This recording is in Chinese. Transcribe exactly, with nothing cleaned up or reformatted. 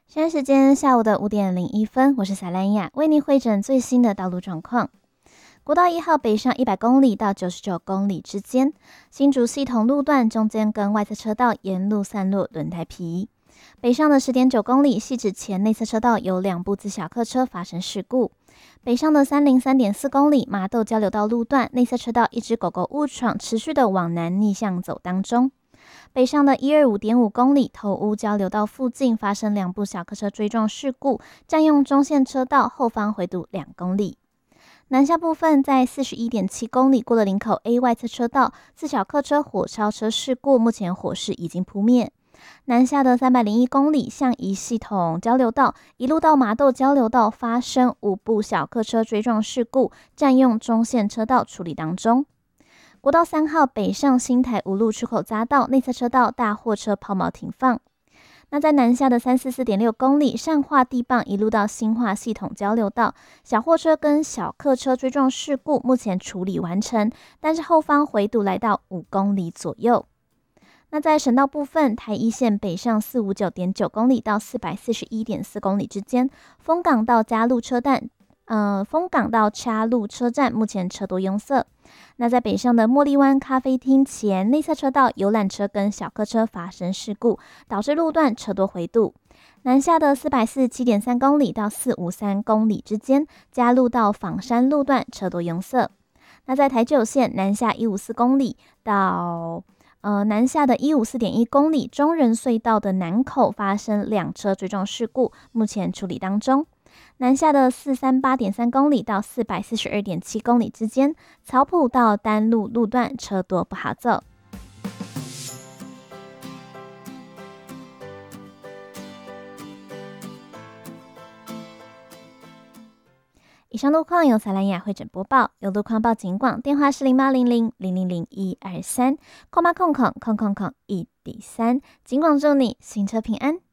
现在时间下午的五点零一分，我是萨兰雅，为您汇诊最新的道路状况。国道一号北上一百公里到九十九公里之间，新竹系统路段中间跟外侧车道沿路散落轮胎皮。北上的 十点九公里，汐止前内侧车道有两部自小客车发生事故。北上的 三零三点四公里，麻豆交流道路段内侧车道一只狗狗误闯，持续的往南逆向走当中。北上的 一二五点五公里，头屋交流道附近发生两部小客车追撞事故，占用中线车道，后方回堵两公里。南下部分在 四十一点七公里，过了林口 A 外侧车道，自小客车火超车事故，目前火势已经扑灭。南下的三百零一公里，向宜系统交流道一路到麻豆交流道发生五部小客车追撞事故，占用中线车道处理当中。国道三号北上新台五路出口匝道内侧车道大货车抛锚停放。那在南下的三四四点六公里，善化地磅一路到新化系统交流道，小货车跟小客车追撞事故目前处理完成，但是后方回堵来到五公里左右。那在省道部分，台一线北上四五九点九公里到四百四十一点四公里之间，丰港到嘉路车站，呃，丰港到嘉路车站目前车多拥塞。那在北上的茉莉湾咖啡厅前内侧车道，游览车跟小客车发生事故，导致路段车多回堵。南下的四百四十七点三公里到四百五十三公里之间，嘉路到枋山路段车多拥塞。那在台九线南下一百五十四公里到呃南下的一百五十四点一公里，中仁隧道的南口发生两车追撞事故，目前处理当中。南下的四百三十八点三公里到四百四十二点七公里之间，草埔到丹路路段车多不好走。以上路况由萨兰雅汇整播报，有路况报警广，电话是零八零零零零零一二三，空八空空空空空一底三，警广祝你行车平安。